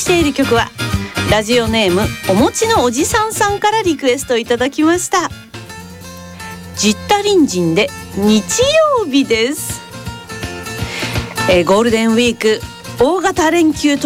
している曲はラジオネームお餅のおじさんさんからリクエストいただきました。ジッタリンジンで日曜日です。ゴールデンウィーク大型連休と